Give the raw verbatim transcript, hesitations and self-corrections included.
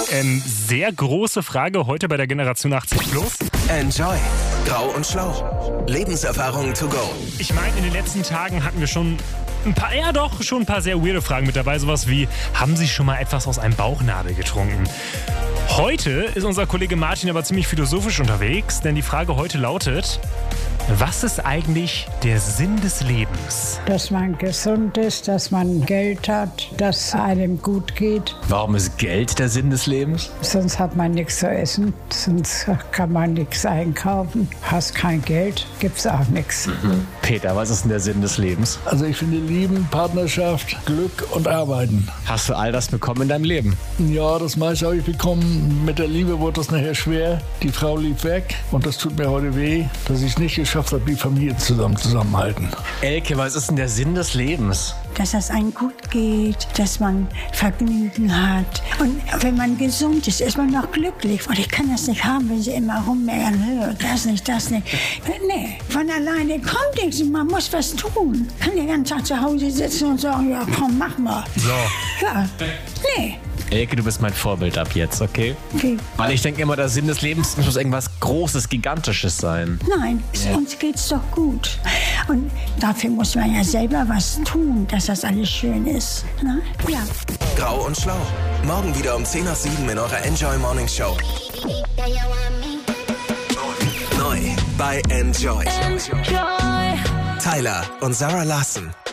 Ähm, sehr große Frage heute bei der Generation achtzig plus. Enjoy. Grau und Schlau. Lebenserfahrung to go. Ich meine, in den letzten Tagen hatten wir schon ein paar, ja doch, schon ein paar sehr weirde Fragen mit dabei. Sowas wie, haben Sie schon mal etwas aus einem Bauchnabel getrunken? Heute ist unser Kollege Martin aber ziemlich philosophisch unterwegs, denn die Frage heute lautet, was ist eigentlich der Sinn des Lebens? Dass man gesund ist, dass man Geld hat, dass einem gut geht. Warum ist Geld der Sinn des Lebens? Sonst hat man nichts zu essen, sonst kann man nichts einkaufen. Hast kein Geld, gibt's auch nichts. Mhm. Peter, was ist denn der Sinn des Lebens? Also ich finde Lieben, Partnerschaft, Glück und Arbeiten. Hast du all das bekommen in deinem Leben? Ja, das meiste habe ich bekommen. Mit der Liebe wurde das nachher schwer. Die Frau lief weg und das tut mir heute weh, dass ich es nicht geschafft habe, die Familie zusammen zusammenhalten. Elke, was ist denn der Sinn des Lebens? Dass es einem gut geht, dass man Vergnügen hat. Und wenn man gesund ist, ist man noch glücklich. Und ich kann das nicht haben, wenn sie immer rummeckern, das nicht, das nicht. Nee, von alleine kommt nichts. Man muss was tun. Kann den ganzen Tag zu Hause sitzen und sagen, ja komm, mach mal. So. Ja, nee. Elke, du bist mein Vorbild ab jetzt, okay? Okay. Weil ich denke immer, der Sinn des Lebens muss irgendwas Großes, Gigantisches sein. Nein, ja. Uns geht's doch gut. Und dafür muss man ja selber was tun, dass das alles schön ist. Na? Ja. Grau und Schlau. Morgen wieder um zehn nach sieben in eurer Enjoy Morning Show. Neu bei Enjoy. Enjoy. Tyler und Sarah Larson.